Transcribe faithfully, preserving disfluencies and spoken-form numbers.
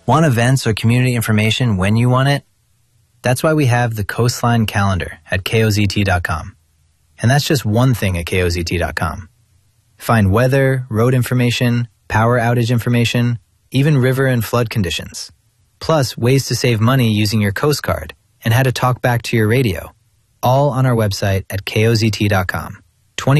Want events or community information when you want it? That's why we have the Coastline Calendar at K O Z T dot com. And that's just one thing at K O Z T dot com. Find weather, road information, power outage information, even river and flood conditions. Plus, ways to save money using your Coast Card and how to talk back to your radio. All on our website at K O Z T dot com.